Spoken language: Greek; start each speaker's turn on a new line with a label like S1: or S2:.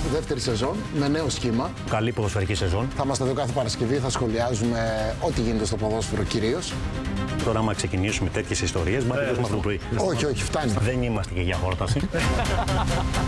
S1: δεύτερη σεζόν με νέο σχήμα.
S2: Καλή ποδοσφαιρική σεζόν.
S1: Θα είμαστε εδώ κάθε Παρασκευή, θα σχολιάζουμε ό,τι γίνεται στο ποδόσφαιρο κυρίως.
S2: Τώρα, άμα ξεκινήσουμε τέτοιες ιστορίες, μα τελειώσουμε αυτό το πρωί.
S1: Όχι, όχι, φτάνει.
S2: Δεν είμαστε και για χόρταση.